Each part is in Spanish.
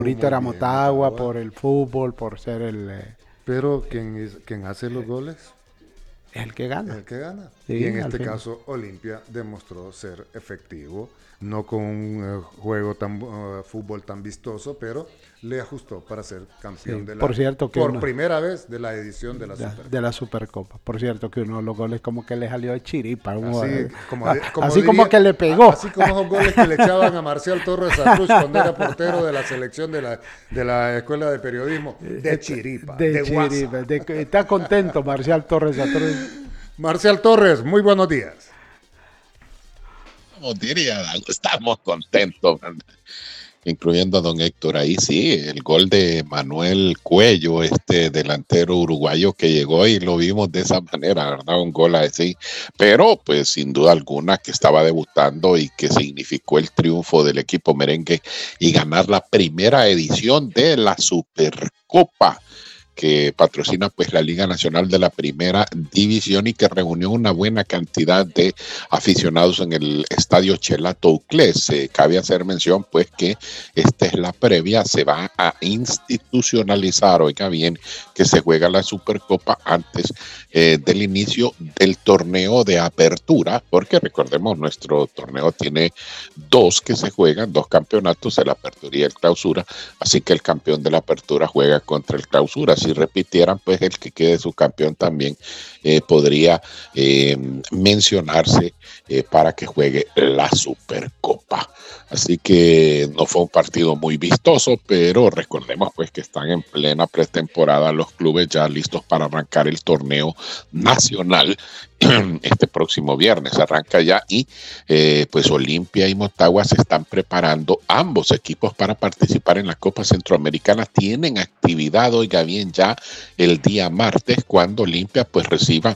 Ahorita era Motagua por el fútbol, por ser Pero quien hace los goles el que gana. el que gana. Sí, Y en al este fin. caso, Olimpia demostró ser efectivo, no con un juego fútbol tan vistoso, pero le ajustó para ser campeón Sí, por cierto que primera vez de la edición de la Supercopa. De la Supercopa. Por cierto que uno de los goles como que le salió de chiripa. Así Como que le pegó. Así como esos goles que le echaban a Marcial Torres Cruz cuando era portero de la selección de la Escuela de Periodismo. De chiripa. De chiripa. Está contento Marcial Torres. Marcial Torres, muy buenos días. Estamos contentos, incluyendo a don Héctor. Ahí sí, el gol de Manuel Cuello, este delantero uruguayo que llegó y lo vimos de esa manera, ¿verdad? Un gol así, pero pues sin duda alguna que estaba debutando y que significó el triunfo del equipo merengue y ganar la primera edición de la Supercopa, que patrocina pues la Liga Nacional de la Primera División y que reunió una buena cantidad de aficionados en el estadio Chelato Uclés. Cabe hacer mención pues que esta es la previa, se va a institucionalizar, oiga bien, que se juega la Supercopa antes del inicio del torneo de apertura, porque recordemos, nuestro torneo tiene dos que se juegan, dos campeonatos, el apertura y el clausura, así que el campeón de la apertura juega contra el clausura. Si repitieran, pues el que quede su campeón también podría mencionarse para que juegue la Supercopa. Así que no fue un partido muy vistoso, pero recordemos pues que están en plena pretemporada los clubes ya listos para arrancar el torneo nacional. Este próximo viernes arranca ya y pues Olimpia y Motagua se están preparando, ambos equipos, para participar en la Copa Centroamericana. Tienen actividad, oiga bien, ya el día martes, cuando Olimpia pues reciba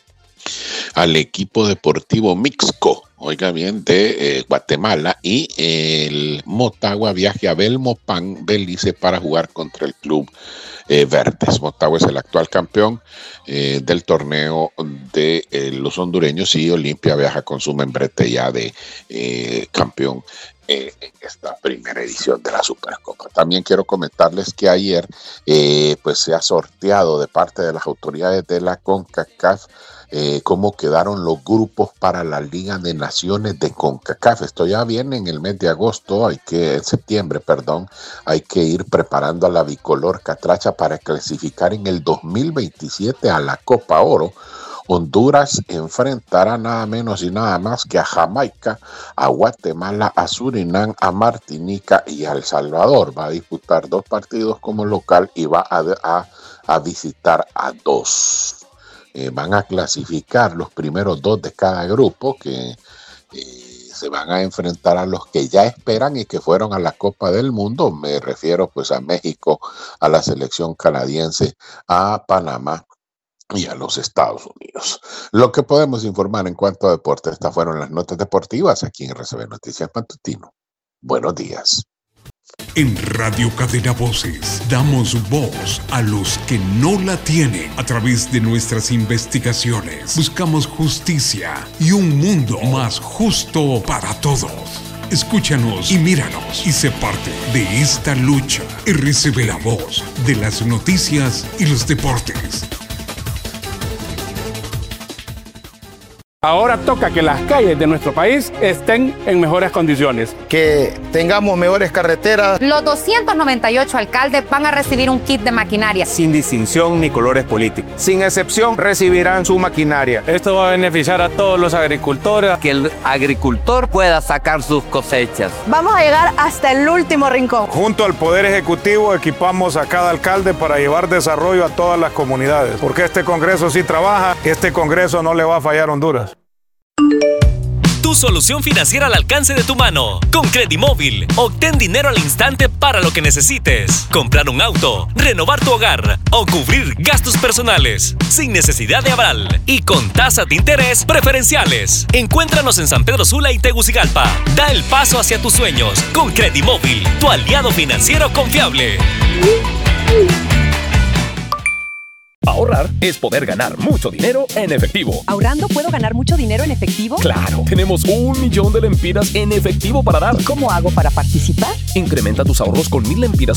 al equipo deportivo Mixco, oiga bien, de Guatemala, y el Motagua viaje a Belmopán, Belice, para jugar contra el club Verdes. Motagua es el actual campeón del torneo de los hondureños, y Olimpia viaja con su membrete ya de campeón en esta primera edición de la Supercopa. También quiero comentarles que ayer pues se ha sorteado de parte de las autoridades de la CONCACAF cómo quedaron los grupos para la Liga de Naciones de CONCACAF. Esto ya viene en el mes de agosto, en septiembre, hay que ir preparando a la bicolor catracha para clasificar en el 2027 a la Copa Oro. Honduras enfrentará nada menos y nada más que a Jamaica, a Guatemala, a Surinam, a Martinica y a El Salvador. Va a disputar 2 partidos como local y va a visitar a 2. Van a clasificar los primeros 2 de cada grupo, que se van a enfrentar a los que ya esperan y que fueron a la Copa del Mundo. Me refiero pues a México, a la selección canadiense, a Panamá y a los Estados Unidos. Lo que podemos informar en cuanto a deportes, estas fueron las notas deportivas aquí en RCB Noticias Matutino. Buenos días. En Radio Cadena Voces damos voz a los que no la tienen. A través de nuestras investigaciones buscamos justicia y un mundo más justo para todos. Escúchanos y míranos y sé parte de esta lucha. RCB, la voz de las noticias y los deportes. Ahora toca que las calles de nuestro país estén en mejores condiciones. Que tengamos mejores carreteras. Los 298 alcaldes van a recibir un kit de maquinaria. Sin distinción ni colores políticos. Sin excepción, recibirán su maquinaria. Esto va a beneficiar a todos los agricultores. Que el agricultor pueda sacar sus cosechas. Vamos a llegar hasta el último rincón. Junto al Poder Ejecutivo equipamos a cada alcalde para llevar desarrollo a todas las comunidades. Porque este Congreso sí trabaja, este Congreso no le va a fallar a Honduras. Tu solución financiera al alcance de tu mano. Con Credimóvil, obtén dinero al instante para lo que necesites. Comprar un auto, renovar tu hogar o cubrir gastos personales. Sin necesidad de aval y con tasas de interés preferenciales. Encuéntranos en San Pedro Sula y Tegucigalpa. Da el paso hacia tus sueños con Credimóvil, tu aliado financiero confiable. Ahorrar es poder ganar mucho dinero en efectivo. ¿Ahorrando puedo ganar mucho dinero en efectivo? ¡Claro! Tenemos 1 millón de lempiras en efectivo para dar. ¿Cómo hago para participar? Incrementa tus ahorros con 1000 lempiras